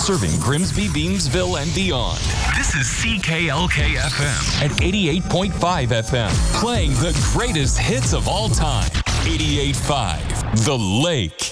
serving Grimsby, Beamsville, and beyond. This is CKLK FM at 88.5 FM, playing the greatest hits of all time. 88.5, The Lake.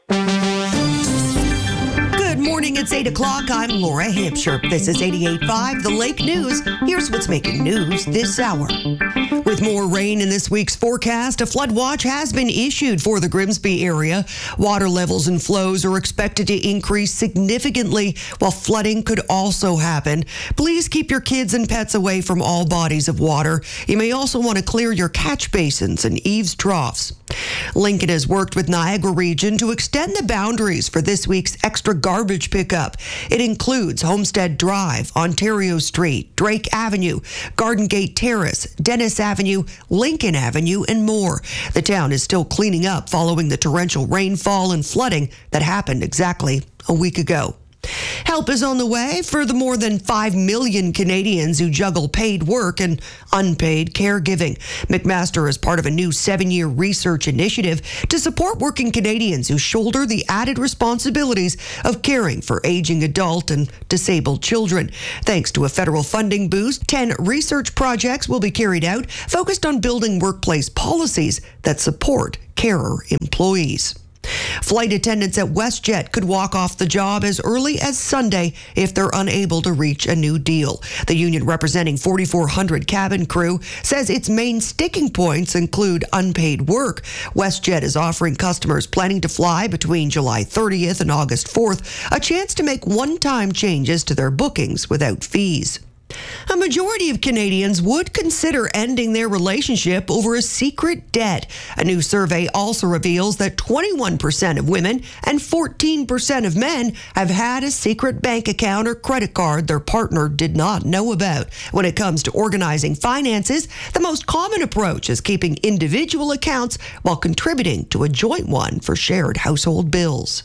Good morning, it's 8 o'clock. I'm Laura Hampshire. This is 88.5, The Lake News. Here's what's making news this hour. With more rain in this week's forecast, a flood watch has been issued for the Grimsby area. Water levels and flows are expected to increase significantly, while flooding could also happen. Please keep your kids and pets away from all bodies of water. You may also want to clear your catch basins and eaves troughs. Lincoln has worked with Niagara Region to extend the boundaries for this week's extra garbage pickup. It includes Homestead Drive, Ontario Street, Drake Avenue, Garden Gate Terrace, Dennis Avenue, Lincoln Avenue, and more. The town is still cleaning up following the torrential rainfall and flooding that happened exactly a week ago. Help is on the way for the more than 5 million Canadians who juggle paid work and unpaid caregiving. McMaster is part of a new 7-year research initiative to support working Canadians who shoulder the added responsibilities of caring for aging adult and disabled children. Thanks to a federal funding boost, 10 research projects will be carried out focused on building workplace policies that support carer employees. Flight attendants at WestJet could walk off the job as early as Sunday if they're unable to reach a new deal. The union representing 4,400 cabin crew says its main sticking points include unpaid work. WestJet is offering customers planning to fly between July 30th and August 4th a chance to make one-time changes to their bookings without fees. A majority of Canadians would consider ending their relationship over a secret debt. A new survey also reveals that 21% of women and 14% of men have had a secret bank account or credit card their partner did not know about. When it comes to organizing finances, the most common approach is keeping individual accounts while contributing to a joint one for shared household bills.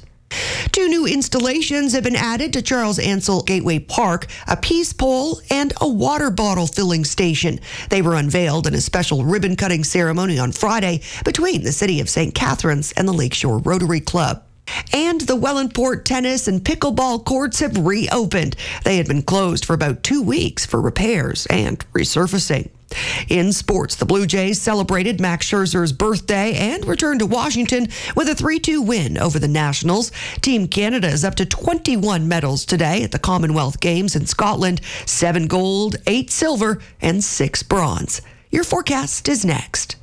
2 new installations have been added to Charles Ansell Gateway Park, a peace pole and a water bottle filling station. They were unveiled in a special ribbon-cutting ceremony on Friday between the City of St. Catharines and the Lakeshore Rotary Club. And the Wellandport tennis and pickleball courts have reopened. They had been closed for about 2 weeks for repairs and resurfacing. In sports, the Blue Jays celebrated Max Scherzer's birthday and returned to Washington with a 3-2 win over the Nationals. Team Canada is up to 21 medals today at the Commonwealth Games in Scotland: 7 gold, 8 silver, and 6 bronze. Your forecast is next.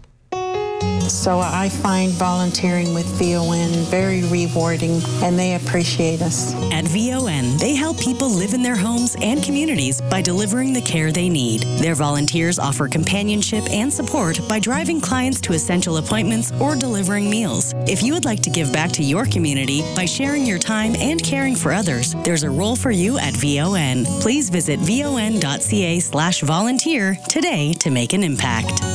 So I find volunteering with VON very rewarding, and they appreciate us. At VON, they help people live in their homes and communities by delivering the care they need. Their volunteers offer companionship and support by driving clients to essential appointments or delivering meals. If you would like to give back to your community by sharing your time and caring for others, there's a role for you at VON. Please visit von.ca/volunteer today to make an impact.